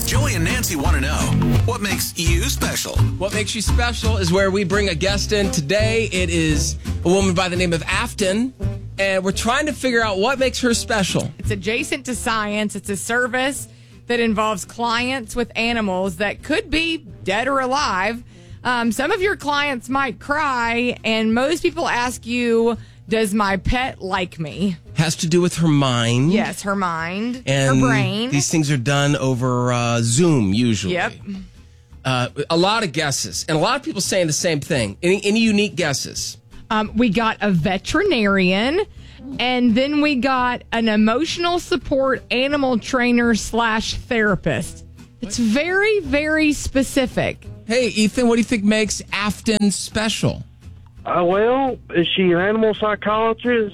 Joey and Nancy want to know, what makes you special? What makes you special is where we bring a guest in. Today, it is a woman by the name of Afton, and we're trying to figure out what makes her special. It's adjacent to science. It's a service that involves clients with animals that could be dead or alive. Some of your clients might cry, and most people ask you, does my pet like me? Has to do with her mind. Yes, her mind, and her brain. These things are done over Zoom, usually. Yep. A lot of guesses, and a lot of people saying the same thing. Any unique guesses? We got a veterinarian, and then we got an emotional support animal trainer / therapist. It's very, very specific. Hey, Ethan, what do you think makes Afton special? Well, is she an animal psychiatrist?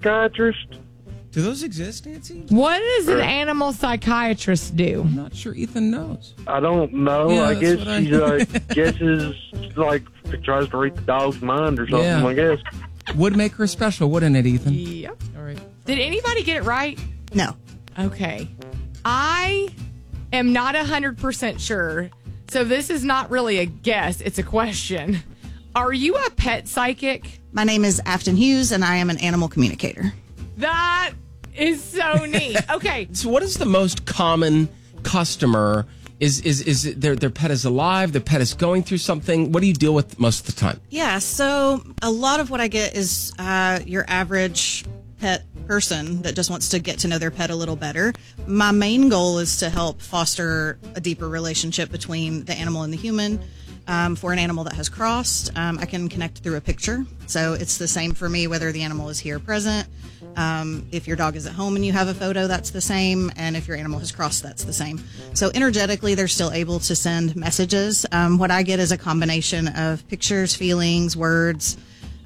Do those exist, Nancy? What does an animal psychiatrist do? I'm not sure Ethan knows. I don't know. Yeah, I guess that's she guesses, like, tries to read the dog's mind or something, Yeah. I guess. Would make her special, wouldn't it, Ethan? Yep. All right. Did anybody get it right? No. Okay. I am not 100% sure, so this is not really a guess, it's a question. Are you a pet psychic? My name is Afton Hughes, and I am an animal communicator. That is so neat. Okay. So what is the most common customer? Is it their pet is alive, their pet is going through something? What do you deal with most of the time? Yeah, so a lot of what I get is your average pet person that just wants to get to know their pet a little better. My main goal is to help foster a deeper relationship between the animal and the human. For an animal that has crossed, I can connect through a picture. So it's the same for me whether the animal is here present. If your dog is at home and you have a photo, that's the same. And if your animal has crossed, that's the same. So energetically, they're still able to send messages. What I get is a combination of pictures, feelings, words.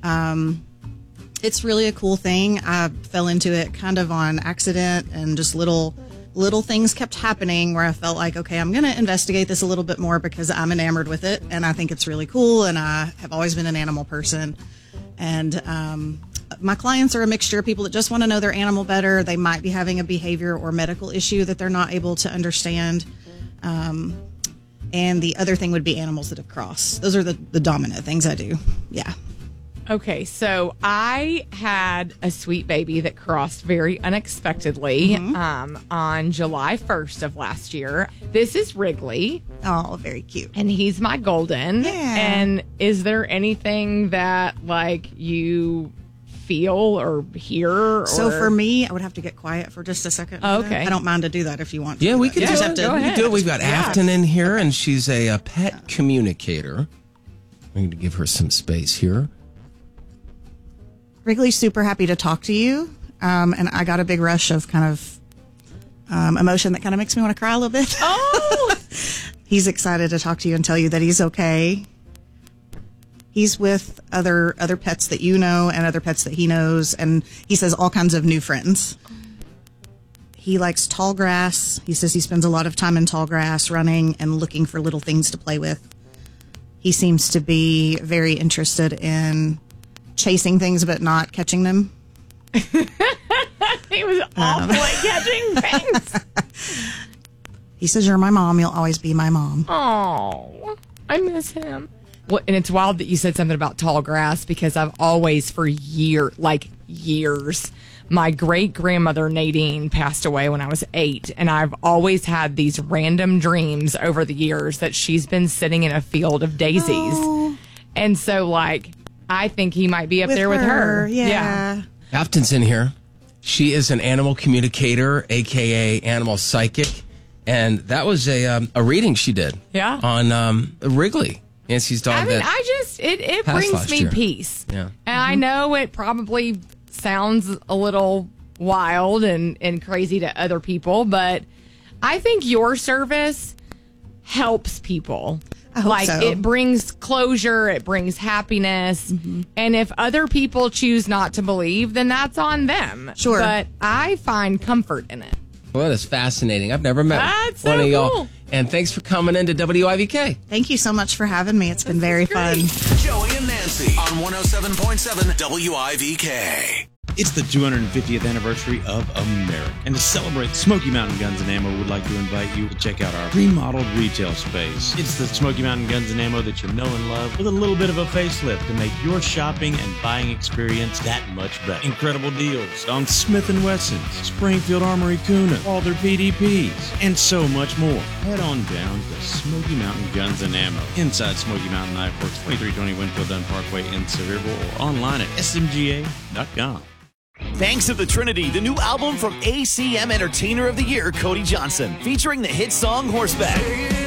It's really a cool thing. I fell into it kind of on accident, and just little things kept happening where I felt like, okay, I'm going to investigate this a little bit more because I'm enamored with it and I think it's really cool, and I have always been an animal person. And my clients are a mixture of people that just want to know their animal better. They might be having a behavior or medical issue that they're not able to understand. And the other thing would be animals that have crossed. Those are the dominant things I do. Yeah. Okay, so I had a sweet baby that crossed very unexpectedly on July 1st of last year. This is Wrigley. Oh, very cute. And he's my golden. Yeah. And is there anything that, like, you feel or hear? Or... So for me, I would have to get quiet for just a second. Oh, okay. I don't mind to do that if you want to. Yeah, we can Yeah, do go it. ahead. We can do it. We've got Afton in here, and she's a pet communicator. We need to give her some space here. Wrigley's super happy to talk to you. And I got a big rush of kind of emotion that kind of makes me want to cry a little bit. Oh! He's excited to talk to you and tell you that he's okay. He's with other pets that you know and other pets that he knows, and he says all kinds of new friends. He likes tall grass. He says he spends a lot of time in tall grass, running and looking for little things to play with. He seems to be very interested in chasing things but not catching them. He was awful at catching things. He says, "You're my mom. You'll always be my mom." Oh, I miss him. Well, and it's wild that you said something about tall grass, because I've always, for years, my great-grandmother Nadine passed away when I was 8, and I've always had these random dreams over the years that she's been sitting in a field of daisies. Oh. And so, like, I think he might be up there with her. Yeah. Afton's in here. She is an animal communicator, a.k.a. animal psychic. And that was a reading she did on Wrigley, Nancy's dog. I mean, it brings me peace. Yeah. And I know it probably sounds a little wild and crazy to other people, but I think your service helps people. I hope so. It brings closure, it brings happiness. And if other people choose not to believe, then that's on them. Sure. But I find comfort in it. Well, that is fascinating. I've never met That's one so of y'all. cool. And thanks for coming into WIVK. Thank you so much for having me. It's been very fun. Joey and Nancy on 107.7 WIVK. It's the 250th anniversary of America. And to celebrate, Smoky Mountain Guns and Ammo would like to invite you to check out our remodeled retail space. It's the Smoky Mountain Guns and Ammo that you know and love with a little bit of a facelift to make your shopping and buying experience that much better. Incredible deals on Smith & Wessons, Springfield Armory Kuna, Walther PDPs, and so much more. Head on down to Smoky Mountain Guns and Ammo inside Smoky Mountain Knife Works, 2320 Winfield Dunn Parkway in Sevierville, or online at smga.com. Thanks to the Trinity, the new album from ACM Entertainer of the Year, Cody Johnson, featuring the hit song Horseback.